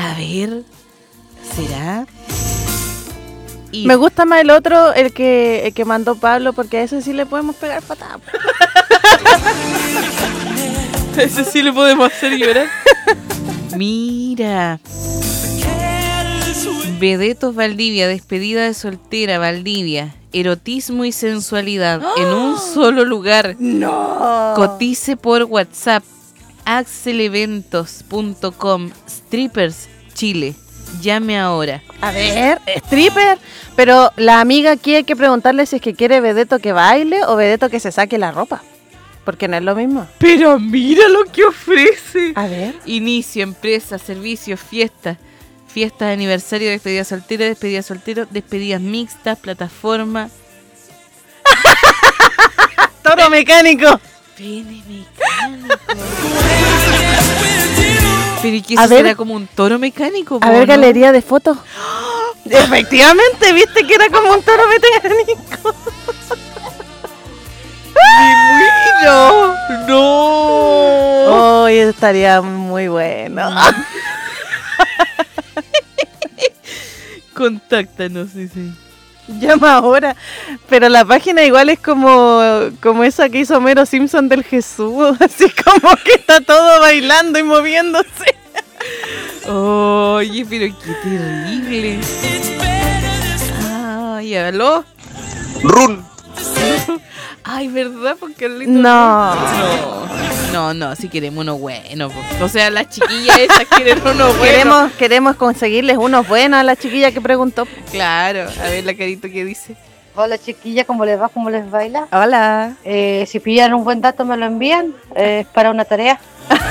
A ver, ¿será? Y me gusta más el otro, el que mandó Pablo, porque a ese sí le podemos pegar patada. A ese sí le podemos hacer llorar. Mira. Vedetos Valdivia, despedida de soltera Valdivia. Erotismo y sensualidad en un solo lugar. ¡No! Cotice por WhatsApp. axeleventos.com. Strippers Chile. Llame ahora. A ver, stripper. Pero la amiga aquí hay que preguntarle si es que quiere vedeto que baile o vedeto que se saque la ropa. Porque no es lo mismo. Pero mira lo que ofrece. A ver. Inicio, empresa, servicios, fiestas. Fiestas de aniversario, despedida soltera, despedida soltero, despedidas mixtas, plataforma. Toro mecánico. Pene mecánico. Pero ¿y qué A eso ver, será como un toro mecánico? A ver, ¿no? galería de fotos. Efectivamente, viste que era como un toro mecánico. ¡Mi muero! ¡No! Hoy estaría muy bueno. Contáctanos, dice. Llama ahora. Pero la página igual es como esa que hizo Homero Simpson del Jesús. Así como que está todo bailando y moviéndose. Oye, pero qué terrible. Ay, ¿aló? ¡Run! Ay, ¿verdad? Porque No, si queremos uno bueno. O sea, las chiquillas esas quieren uno bueno. Queremos conseguirles unos buenos a la chiquilla que preguntó. Claro, a ver la carita que dice. Hola chiquilla, ¿cómo les va? ¿Cómo les baila? Hola. Si pillan un buen dato me lo envían, es para una tarea.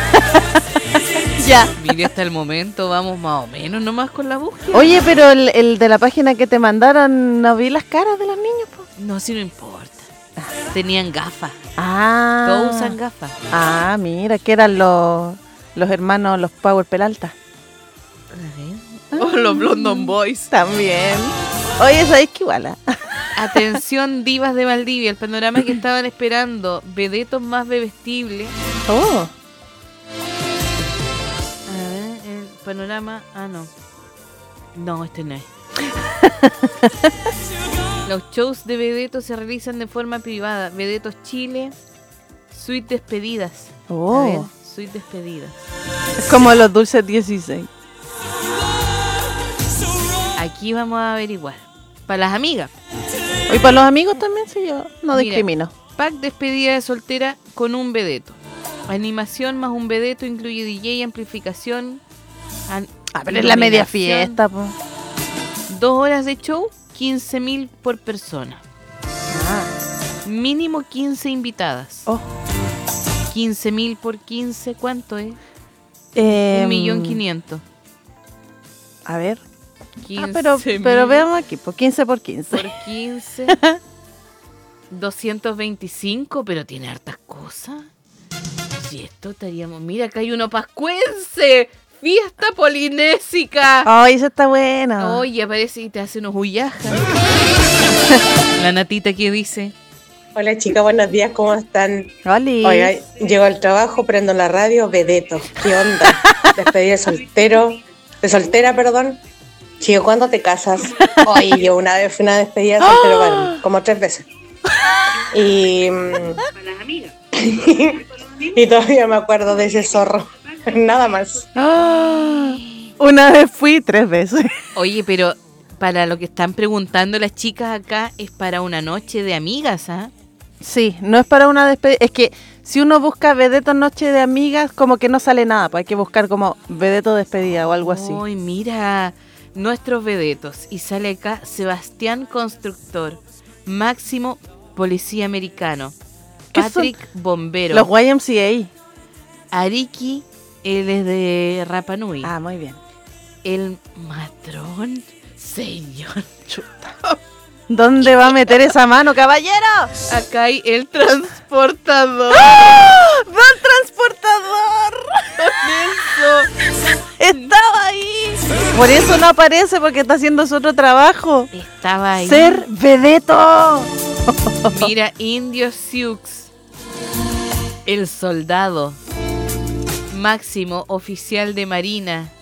Ya. Mire, hasta el momento vamos más o menos nomás con la búsqueda. Oye, pero el de la página que te mandaron, no vi las caras de los niños, po. No, si no importa. Tenían gafas. Ah. Todos usan gafas. Ah, mira, que eran los hermanos, los Power Peralta. A ver. Los London Boys. También. Oye, ¿sabéis qué igual? Atención, divas de Valdivia. El panorama que estaban esperando. Vedetos más bebestibles. Oh. A ver, el panorama. Ah, no. No, este no es. Los shows de Vedetos se realizan de forma privada. Vedetos Chile, suite despedidas. Oh. A ver, suite despedidas. Es como los dulces 16. Aquí vamos a averiguar. Para las amigas. Y para los amigos también, sí, yo no Mira, discrimino. Pack despedida de soltera con un vedeto. Animación más un vedeto incluye DJ, amplificación. Pero es la media iluminación. fiesta, po. 2 horas de show, 15.000 por persona. Mínimo 15 invitadas. Oh. 15.000 por 15, ¿cuánto es? 1.500.000. A ver. 15.000 pero veamos aquí, por 15 por 15. por 15. 225, pero tiene hartas cosas. Y esto estaríamos... Mira, acá hay uno pascuense. Fiesta polinésica. Ay, eso está bueno. Oye, aparece y te hace unos huyajas. La Natita que dice... Hola chicas, buenos días, ¿cómo están? Oli. Oiga, llego al trabajo, prendo la radio, vedeto. ¿Qué onda? Despedida de soltera, perdón. Chico, ¿cuándo te casas? Oye, yo una vez fui una despedida de soltero, bueno, como 3 veces. Y y todavía me acuerdo de ese zorro. Nada más. Una vez fui 3 veces. Oye, pero para lo que están preguntando las chicas acá, es para una noche de amigas, ¿ah? Sí, no es para una despedida. Es que si uno busca vedeto noche de amigas, como que no sale nada. Pues hay que buscar como vedeto despedida o algo así. Uy, mira, nuestros vedetos. Y sale acá Sebastián Constructor, Máximo Policía Americano, Patrick Bombero, Los YMCA. Ariki, él es de Rapa Nui. Ah, muy bien. El Matrón, señor. Chuta. ¿Dónde va a meter esa mano, caballero? Acá hay el transportador. ¡Ah! ¡Don transportador! Nelson. Estaba ahí. Por eso no aparece, porque está haciendo su otro trabajo. Estaba ahí. Ser vedeto. Mira, Indio Sioux, el soldado, Máximo, oficial de Marina,